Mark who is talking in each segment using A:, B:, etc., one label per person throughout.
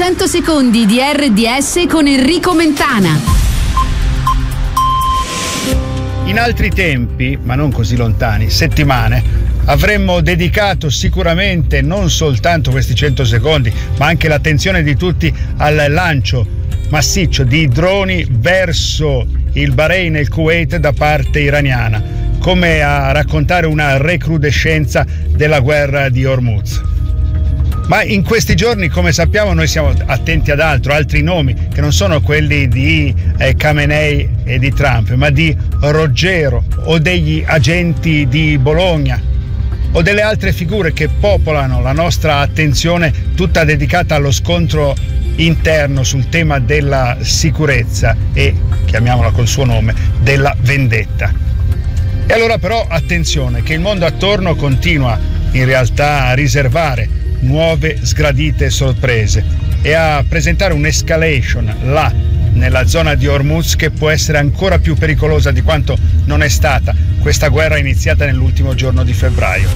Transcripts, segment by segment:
A: 100 secondi di RDS con Enrico Mentana.
B: In altri tempi, ma non così lontani, settimane, avremmo dedicato sicuramente non soltanto questi 100 secondi, ma anche l'attenzione di tutti al lancio massiccio di droni verso il Bahrain e il Kuwait da parte iraniana, come a raccontare una recrudescenza della guerra di Hormuz. Ma in questi giorni, come sappiamo, noi siamo attenti ad altri nomi che non sono quelli di Khamenei e di Trump, ma di Roggero o degli agenti di Bologna o delle altre figure che popolano la nostra attenzione, tutta dedicata allo scontro interno sul tema della sicurezza e, chiamiamola col suo nome, della vendetta. E allora però attenzione, che il mondo attorno continua in realtà a riservare nuove sgradite sorprese e a presentare un'escalation là nella zona di Hormuz che può essere ancora più pericolosa di quanto non è stata questa guerra iniziata nell'ultimo giorno di febbraio.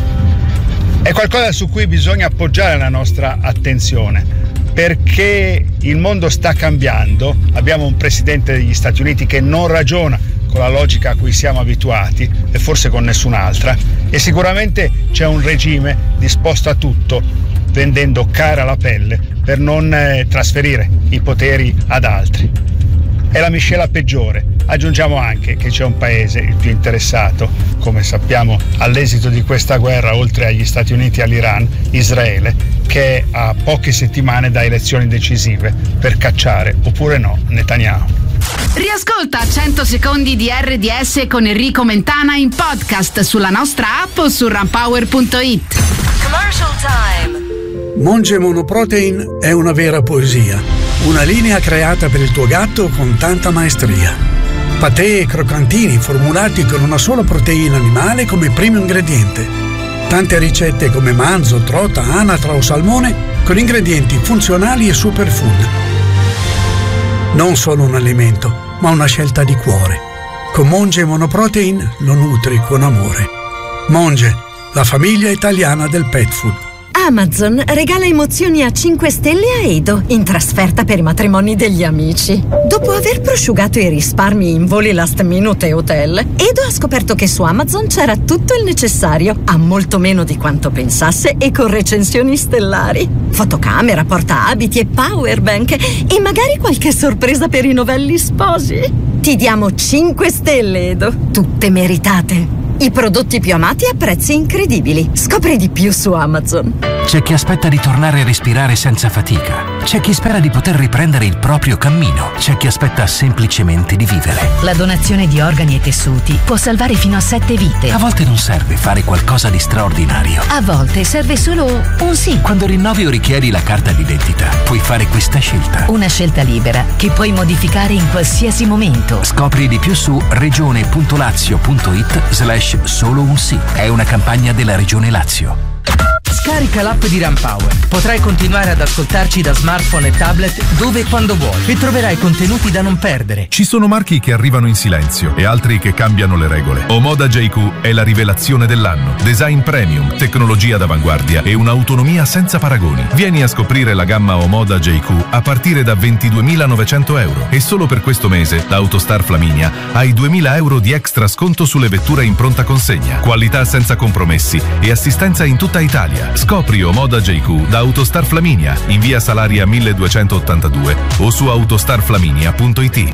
B: È qualcosa su cui bisogna appoggiare la nostra attenzione, perché il mondo sta cambiando. Abbiamo un presidente degli Stati Uniti che non ragiona con la logica a cui siamo abituati e forse con nessun'altra, e sicuramente c'è un regime disposto a tutto, vendendo cara la pelle per non trasferire i poteri ad altri. È la miscela peggiore. Aggiungiamo anche che c'è un paese, il più interessato, come sappiamo, all'esito di questa guerra, oltre agli Stati Uniti e all'Iran, Israele, che è a poche settimane da elezioni decisive per cacciare, oppure no, Netanyahu.
A: Riascolta 100 secondi di RDS con Enrico Mentana in podcast sulla nostra app o su runpower.it.
C: Commercial time.
D: Monge Monoprotein è una vera poesia, una linea creata per il tuo gatto con tanta maestria. Patè e croccantini formulati con una sola proteina animale come primo ingrediente. Tante ricette come manzo, trota, anatra o salmone con ingredienti funzionali e superfood. Non solo un alimento, ma una scelta di cuore. Con Monge Monoprotein lo nutri con amore. Monge, la famiglia italiana del pet food.
E: Amazon regala emozioni a 5 stelle a Edo in trasferta per i matrimoni degli amici. Dopo aver prosciugato i risparmi in voli last minute e hotel, Edo ha scoperto che su Amazon c'era tutto il necessario, a molto meno di quanto pensasse e con recensioni stellari. Fotocamera, portaabiti e powerbank e magari qualche sorpresa per i novelli sposi. Ti diamo 5 stelle, Edo, tutte meritate. I prodotti più amati a prezzi incredibili. Scopri di più su Amazon.
F: C'è chi aspetta di tornare a respirare senza fatica. C'è chi spera di poter riprendere il proprio cammino. C'è chi aspetta semplicemente di vivere.
G: La donazione di organi e tessuti può salvare fino a 7 vite.
F: A volte non serve fare qualcosa di straordinario.
G: A volte serve solo un sì.
F: Quando rinnovi o richiedi la carta d'identità, puoi fare questa scelta.
G: Una scelta libera che puoi modificare in qualsiasi momento.
F: Scopri di più su regione.lazio.it/solo un sì. È una campagna della Regione Lazio.
H: Scarica l'app di Runpower. Potrai continuare ad ascoltarci da smartphone e tablet dove e quando vuoi e troverai contenuti da non perdere.
I: Ci sono marchi che arrivano in silenzio e altri che cambiano le regole. Omoda JQ è la rivelazione dell'anno. Design premium, tecnologia d'avanguardia e un'autonomia senza paragoni. Vieni a scoprire la gamma Omoda JQ a partire da 22.900 euro e solo per questo mese da Autostar Flaminia hai 2.000 euro di extra sconto sulle vetture in pronta consegna. Qualità senza compromessi e assistenza in tutta Italia. Scopri Omoda JQ da Autostar Flaminia in via Salaria 1282 o su autostarflaminia.it.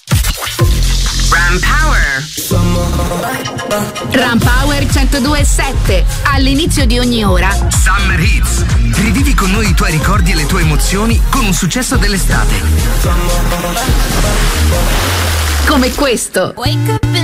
A: Runpower 102.7. All'inizio di ogni ora
H: Summer Hits. Rivivi con noi i tuoi ricordi e le tue emozioni con un successo dell'estate.
A: come questo.
C: Wake up in